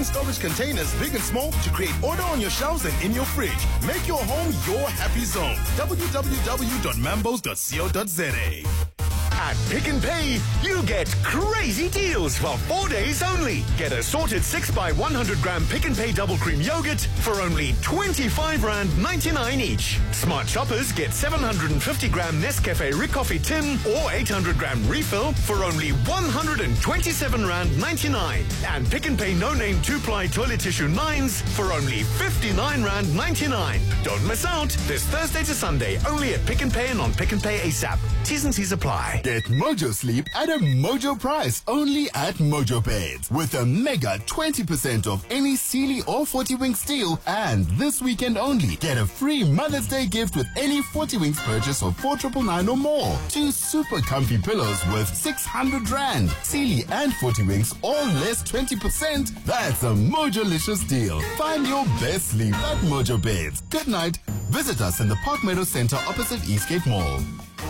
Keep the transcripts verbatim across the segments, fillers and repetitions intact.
Storage containers big and small to create order on your shelves and in your fridge. Make your home your happy zone. w w w dot mambos dot co dot z a. At Pick n Pay, you get crazy deals for four days only. Get assorted six by one hundred gram Pick n Pay double cream yogurt for only twenty-five rand ninety-nine each. Smart shoppers get seven hundred fifty gram Nescafe Rick Coffee tin or eight hundred gram refill for only one hundred twenty-seven rand ninety-nine. And Pick n Pay no-name two-ply toilet tissue nines for only fifty-nine rand ninety-nine. Don't miss out this Thursday to Sunday only at Pick n Pay and on Pick n Pay ASAP. T's and C's apply. Get Mojo Sleep at a Mojo price only at Mojo Beds with a mega twenty percent off any Sealy or forty Winks deal, and this weekend only get a free Mother's Day gift with any forty Winks purchase of four nine nine nine or more. Two super comfy pillows worth six hundred rand. Sealy and forty Winks all less twenty percent. That's a Mojo-licious deal. Find your best sleep at Mojo Beds. Good night. Visit us in the Park Meadow Center opposite Eastgate Mall.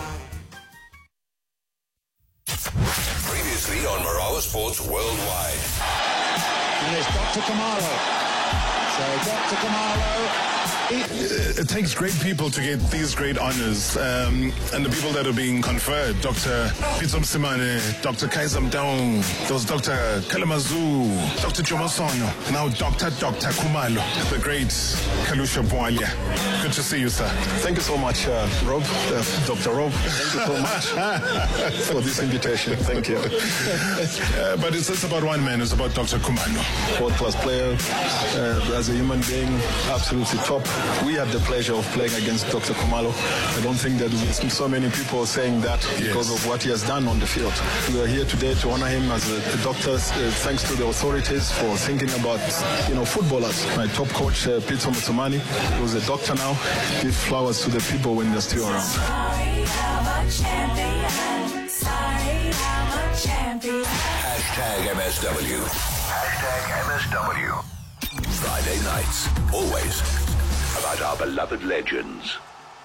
Previously on Marawa Sports Worldwide. And there's Doctor Khumalo. So Doctor Khumalo. It, it takes great people to get these great honors, um, and the people that are being conferred, Doctor Pitso Msimane, Doctor Kaiser Mdaung, there was Doctor Kalamazoo, Doctor Jomasono, now Doctor Doctor Khumalo, the great Kalusha Bwalia. Good to see you, sir. Thank you so much, uh, Rob, uh, Doctor Rob. Thank you so much for this invitation. Thank you. Uh, but it's, it's about one man, it's about Doctor Khumalo. World-class player, uh, as a human being, absolutely top. We had the pleasure of playing against Doctor Khumalo. I don't think that there's so many people saying that because yes. of what he has done on the field. We are here today to honor him as a, a doctor, uh, thanks to the authorities for thinking about, you know, footballers. My top coach, uh, Pitso Msimane, who's a doctor now, give flowers to the people when they're still around. Sorry, I'm a champion. Sorry, I'm a champion. Hashtag M S W. Hashtag M S W. Friday nights, always about our beloved legends.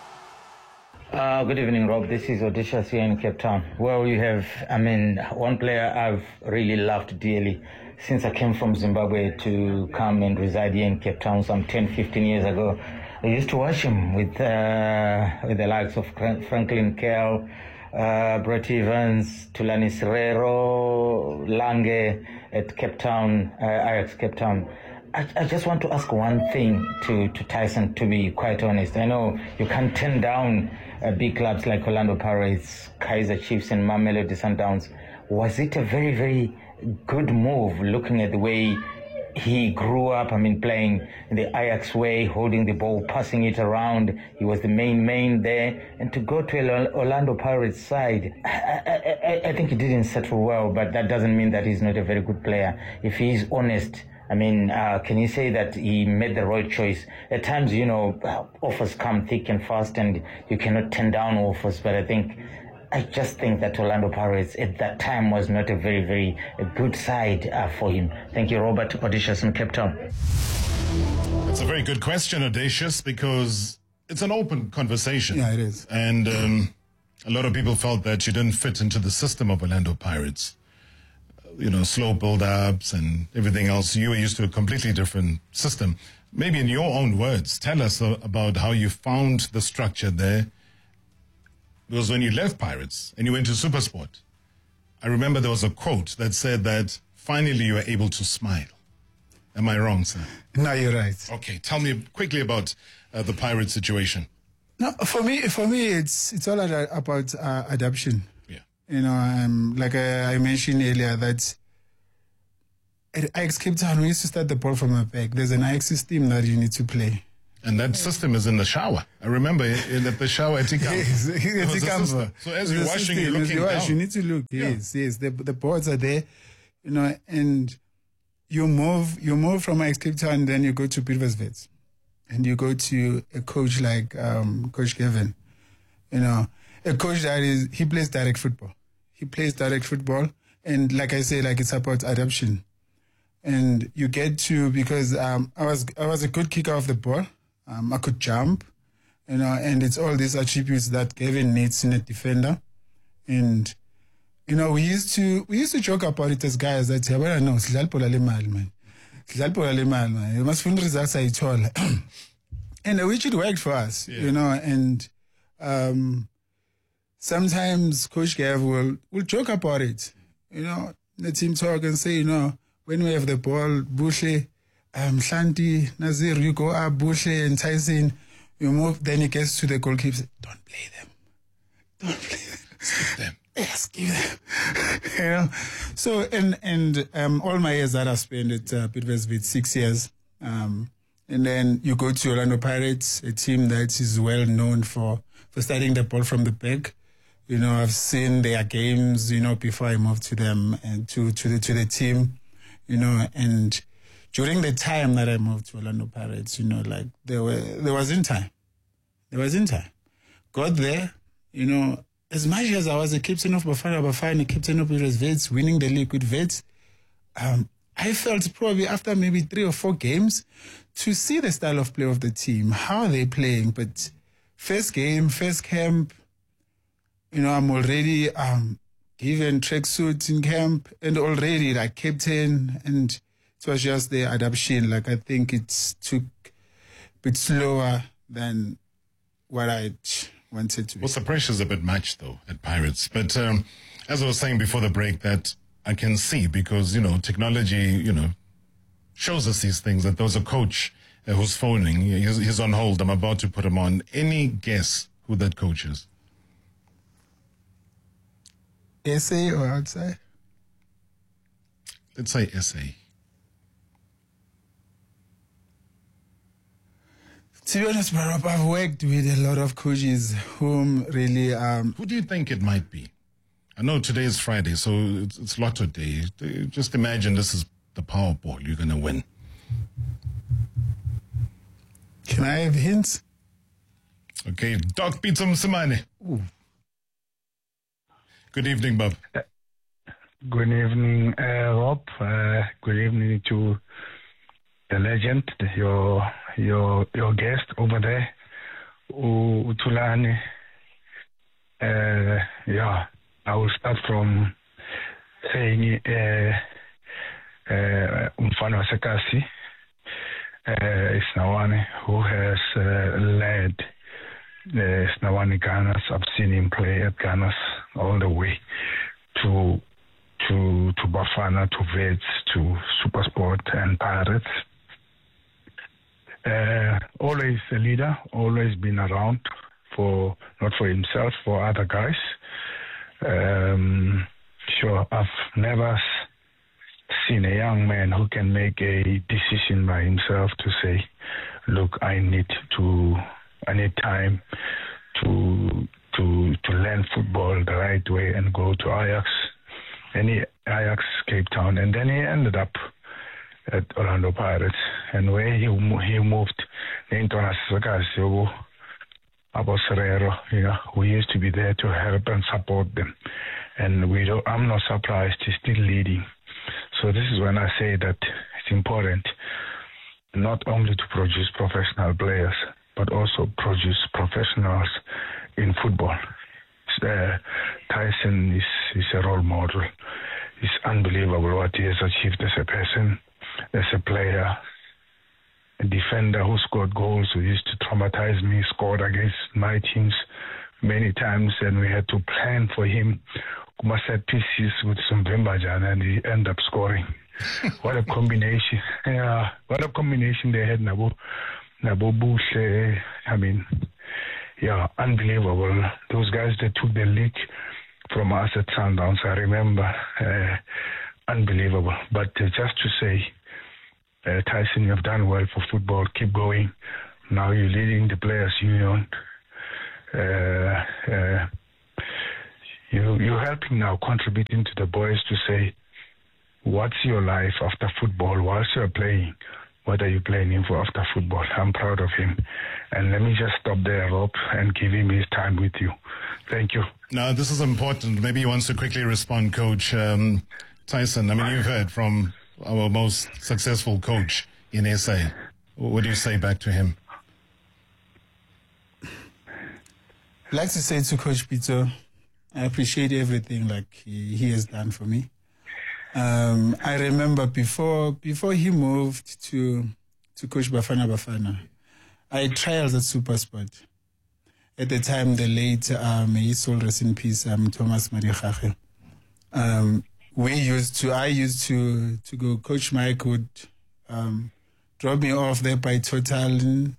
Uh, good evening, Rob. This is Odysseus here in Cape Town. Well, you have, I mean, one player I've really loved dearly since I came from Zimbabwe to come and reside here in Cape Town some ten, fifteen years ago. I used to watch him with, uh, with the likes of Franklin Kell, uh, Brett Evans, Tulani Serero, Lange at Cape Town, uh, Ajax Cape Town. I, I just want to ask one thing to, to Tyson, to be quite honest. I know you can't turn down uh, big clubs like Orlando Pirates, Kaizer Chiefs and Mamelodi Sundowns. Was it a very, very good move looking at the way he grew up, I mean, playing in the Ajax way, holding the ball, passing it around. He was the main main there. And to go to an Orlando Pirates side, I, I, I, I think he didn't settle well, but that doesn't mean that he's not a very good player. If he's honest, I mean, uh, can you say that he made the right choice? At times, you know, offers come thick and fast and you cannot turn down offers, but I think, I just think that Orlando Pirates at that time was not a very, very a good side uh, for him. Thank you, Robert Odysseus in Cape Town. It's a very good question, Odysseus, because it's an open conversation. Yeah, it is. And um, a lot of people felt that you didn't fit into the system of Orlando Pirates. You know, slow build-ups and everything else. You were used to a completely different system. Maybe in your own words, tell us about how you found the structure there. Because when you left Pirates and you went to SuperSport, I remember there was a quote that said that finally you were able to smile. Am I wrong, sir? No, you're right. Okay, tell me quickly about uh, the Pirate situation. No, for me, for me, it's it's all about uh, adoption. Yeah. You know, um, like I, I mentioned earlier, that at Ajax Cape Town, we used to start the ball from the back. There's an Ajax system that you need to play. And that system is in the shower. I remember in the shower at Tikamba. Yes, Tikamba. So as you're washing, system, you're looking you wash, down. You need to look. Yeah. Yes, yes. The the boards are there, you know, and you move you move from Ajax Cape Town, then you go to Pieterswit, and you go to a coach like um, Coach Kevin, you know, a coach that is he plays direct football. He plays direct football, and like I say, like it's about adoption, and you get to because um, I was I was a good kicker of the ball. Um, I could jump, you know, and it's all these attributes that Kevin needs in a defender. And, you know, we used to we used to joke about it as guys that, yeah, well, no, man. dlala ibhola lemali, man. Masifuna results ayithola. And which it worked for us, Yeah. you know, and um, sometimes Coach Gav will, will joke about it, you know, the team talk and say, you know, when we have the ball, Bushle, um, Shanti, Nazir, you go up, Bushle and Tyson, you move, then he gets to the goalkeeper, don't play them. Don't play them. Skip them. Yes, give them. You know, so, and, and um, all my years that I spent at uh, Pietermaritzburg, six years, um, and then you go to Orlando Pirates, a team that is well known for, for starting the ball from the back. You know, I've seen their games, you know, before I moved to them and to, to the to the team, you know, and during the time that I moved to Orlando Pirates, you know, like there were there wasn't time. There wasn't time. Got there, you know, as much as I was a captain of Bafana Bafana, a captain of Pietermaritzburg, winning the league with Wits, um, I felt probably after maybe three or four games to see the style of play of the team, how they're playing. But first game, first camp, you know, I'm already um, given tracksuit in camp and already like captain, and it was just the adaptation. Like I think it took a bit slower than what I wanted to be. Well, the pressure's a bit much, though, at Pirates. But um, as I was saying before the break, that I can see because, you know, technology, you know, shows us these things, that there was a coach uh, who's phoning. He's, he's on hold. I'm about to put him on. Any guess who that coach is? S A or outside? Let's say S A. To be honest, Barab, I've worked with a lot of coaches whom really... Um, Who do you think it might be? I know today is Friday, so it's, it's Lotto Day. Just imagine this is the Powerball. You're going to win. Can I have hints? Okay, Doc Pizza Msimane. Good evening, Bob. Good evening, uh, Rob. Uh, good evening to the legend, your your your guest over there, U- Utulani. Uh, yeah, I will start from saying uh, uh, Umfano Sekasi uh, Isnawane, who has uh, led the Isnawane Gunners. I've seen him play at Gunners all the way to to to Bafana, to Wits, to Supersport and Pirates. Uh, always a leader, always been around for not for himself, for other guys. Um, sure, I've never s- seen a young man who can make a decision by himself to say, "Look, I need to, I need time to to to learn football the right way and go to Ajax." And he, Ajax Cape Town, and then he ended up at Orlando Pirates, and where he mo- he moved, Nentona Sakazi, Aboserero, you know, we used to be there to help and support them, and we don't, I'm not surprised he's still leading. So this is when I say that it's important not only to produce professional players, but also produce professionals in football. Uh, Tyson is, is a role model. It's unbelievable what he has achieved as a person, as a player, a defender who scored goals, who used to traumatize me, scored against my teams many times, and we had to plan for him. Kuma set pieces with some Vimbajan, and he ended up scoring. What a combination. Yeah, what a combination they had, Nabo, Nabo Bushe. I mean, yeah, unbelievable. Those guys that took the league from us at Sundowns, I remember, uh, unbelievable. But uh, just to say, uh, Tyson, you've done well for football. Keep going. Now you're leading the Players Union. Uh, uh, you, you're helping now, contributing to the boys to say, what's your life after football whilst you're playing? What are you playing him for after football? I'm proud of him. And let me just stop there, Rob, and give him his time with you. Thank you. Now, this is important. Maybe he wants to quickly respond, Coach. Um, Tyson, I mean, you've heard from our most successful coach in S A. What do you say back to him? I'd like to say to Coach Peter, I appreciate everything like he, he has done for me. Um, I remember before before he moved to to Coach Bafana Bafana, I had trials at SuperSport. At the time, the late, um, he soul rest in peace, um, Thomas Marichache. Um, we used to, I used to to go. Coach Mike would um, drop me off there by Total, M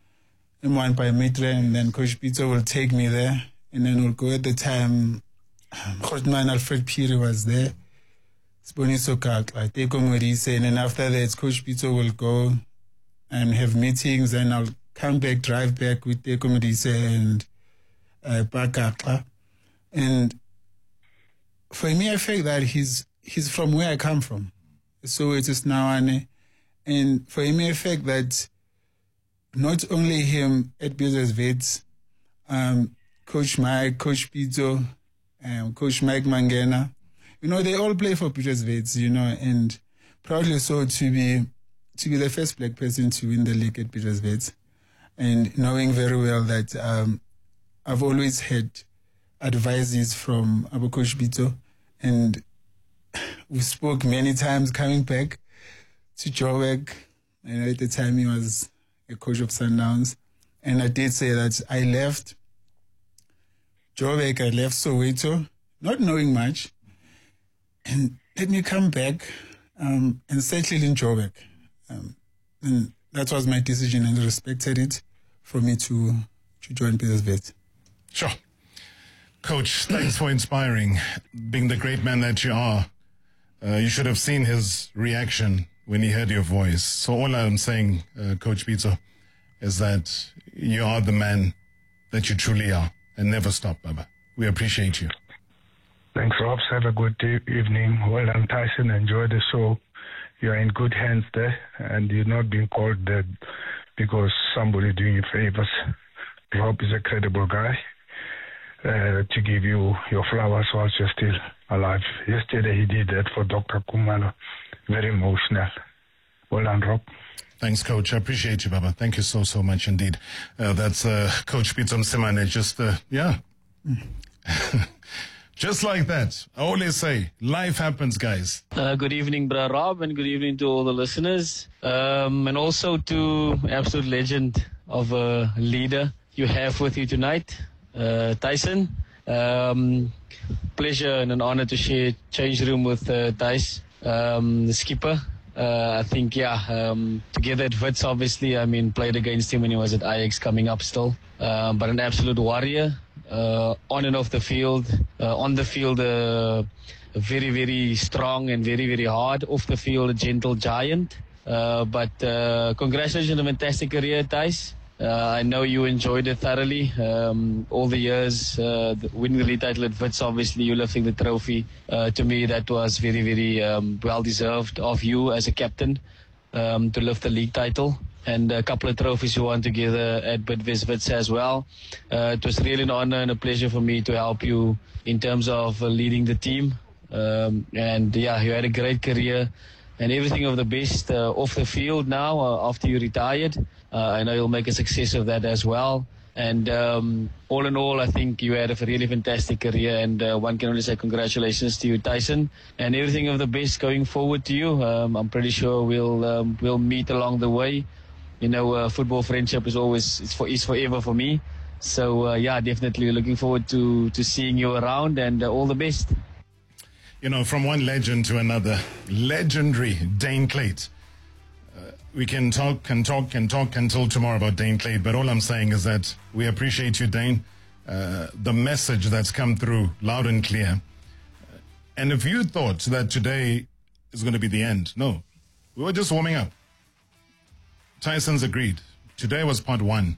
one by Mitre, and then Coach Pito will take me there, and then we'll go. At the time, Coachman Alfred Piri was there. Sponiso Kakla, Teko Morise, and then after that, Coach Pito will go and have meetings, and I'll come back, drive back with Teko Morise and uh, Pakakla. And for me, I feel that he's he's from where I come from. So it is Nawane. And for me, I feel that not only him at Business Vets, um, Coach Mike, Coach Pito, um, Coach Mike Mangena, you know, they all play for Business Vets, you know, and proudly so to be to be the first black person to win the league at Business Vets. And knowing very well that um, I've always had advices from Abu Coach Pito, and we spoke many times coming back to Joburg. And at the time he was a coach of Sundowns. And I did say that I left Joburg, I left Soweto, not knowing much. And let me come back um, and settle in Joburg. Um, and that was my decision, and I respected it for me to, to join Business Vets. Sure. Coach, thanks for inspiring. Being the great man that you are, uh, you should have seen his reaction when he heard your voice. So all I'm saying, uh, Coach Pito, is that you are the man that you truly are, and never stop, Baba. We appreciate you. Thanks, Robs. Have a good e- evening. Well done, Tyson. Enjoy the show. You're in good hands there, and you're not being called dead because somebody doing you favors. Rob is a credible guy uh, to give you your flowers whilst you're still alive. Yesterday he did that for Doctor Khumalo. Very emotional. Well done, Rob. Thanks, Coach. I appreciate you, Baba. Thank you so, so much indeed. Uh, that's uh, Coach Pito Msimane. Just, uh, yeah. Just like that. I always say, life happens, guys. Uh, good evening, Bra Rob, and good evening to all the listeners. Um, and also to absolute legend of a leader you have with you tonight, uh, Tyson. Um, pleasure and an honor to share change room with uh, Thys, um, the skipper. Uh, I think, yeah, um, together at Wits, obviously, I mean, played against him when he was at Ajax coming up still. Uh, but an absolute warrior, uh, on and off the field. Uh, on the field, uh, very, very strong and very, very hard. Off the field, a gentle giant. Uh, but uh, congratulations on a fantastic career, Thys. Uh, I know you enjoyed it thoroughly. Um, all the years, uh, the winning the league title at Wits, obviously, you lifting the trophy. Uh, to me, that was very, very um, well-deserved of you as a captain um, to lift the league title. And a couple of trophies you won together at Bidvest Wits as well. Uh, it was really an honor and a pleasure for me to help you in terms of uh, leading the team. Um, and yeah, you had a great career. And everything of the best uh, off the field now uh, after you retired. Uh, I know you'll make a success of that as well. And um, all in all, I think you had a really fantastic career. And uh, one can only say congratulations to you, Tyson. And everything of the best going forward to you. Um, I'm pretty sure we'll um, we'll meet along the way. You know, uh, football friendship is always it's for is forever for me. So uh, yeah, definitely looking forward to to seeing you around, and uh, all the best. You know, from one legend to another, legendary Dane Clayton. Uh, we can talk and talk and talk until tomorrow about Dane Clayton, but all I'm saying is that we appreciate you, Dane. Uh, the message that's come through loud and clear. Uh, and if you thought that today is going to be the end, no, we were just warming up. Tyson's agreed. Today was part one.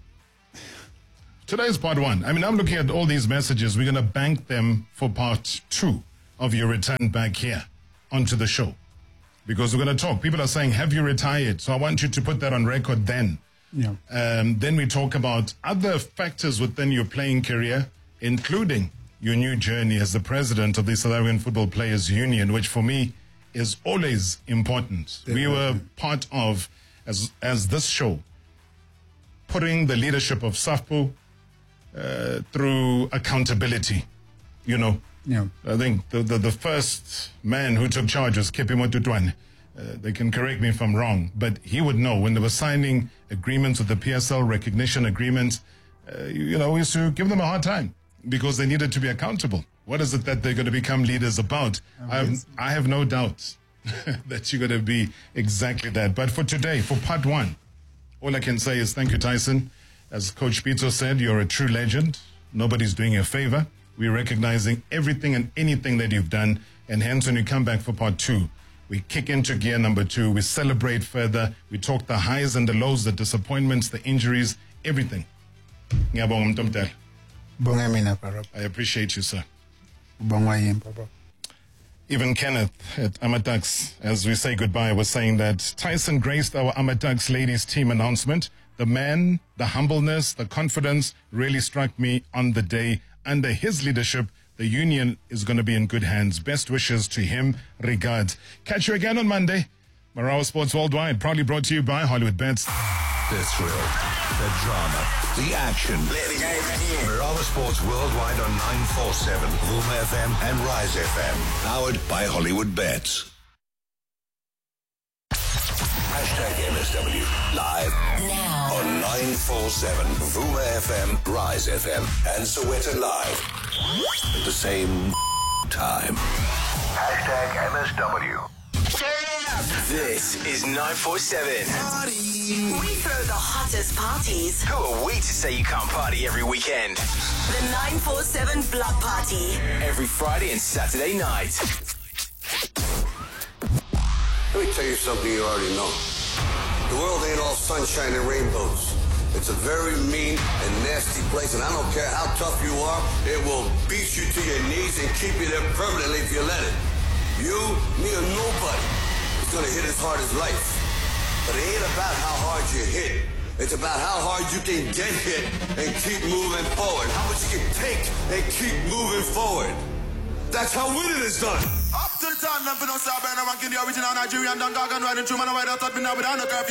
Today is part one. I mean, I'm looking at all these messages. We're going to bank them for part two of your return back here onto the show, because we're going to talk. People are saying, have you retired? So I want you to put that on record then. Yeah. Um, then we talk about other factors within your playing career, including your new journey as the president of the South African Football Players Union, which for me is always important. We were part of, as as this show, putting the leadership of SAFPO uh, through accountability, you know, Yeah. I think the, the, the first man who took charge was Kepi Motutwane. Uh, they can correct me if I'm wrong, but he would know when they were signing agreements with the P S L, recognition agreements, uh, you, you know, we used to give them a hard time because they needed to be accountable. What is it that they're going to become leaders about? I have, I have no doubt that you're going to be exactly that. But for today, for part one, all I can say is thank you, Tyson. As Coach Pizzo said, you're a true legend. Nobody's doing you a favor. We're recognizing everything and anything that you've done. And hence, when you come back for part two, we kick into gear number two. We celebrate further. We talk the highs and the lows, the disappointments, the injuries, everything. Ngiyabonga Mntomdala. Bonga mina, Papa. I appreciate you, sir. Bonga yini, Papa. Even Kenneth at Amatax, as we say goodbye, was saying that Tyson graced our Amatax ladies team announcement. The man, the humbleness, the confidence really struck me on the day. Under his leadership, the union is going to be in good hands. Best wishes to him. Regards. Catch you again on Monday. Marawa Sports Worldwide, proudly brought to you by Hollywood Bets. The thrill, the drama, the action. Let the game in. Marawa Sports Worldwide on nine forty-seven, Vuma F M and Rise F M. Powered by Hollywood Bets. Hashtag M S W live now on nine forty-seven, Vuma F M, Rise F M, and Soweto Live at the same time. Hashtag M S W. This is nine forty-seven. We throw the hottest parties. Who are we to say you can't party every weekend? The nine forty-seven Block Party. Every Friday and Saturday night. Let me tell you something you already know. The world ain't all sunshine and rainbows. It's a very mean and nasty place, and I don't care how tough you are, it will beat you to your knees and keep you there permanently if you let it. You, me, or nobody is going to hit as hard as life. But it ain't about how hard you hit. It's about how hard you can get hit and keep moving forward. How much you can take and keep moving forward. That's how winning is done. Up to the top, nothing no stop, and I'm the original Nigerian, don't talk and riding through, man, I thought me now without no curfew.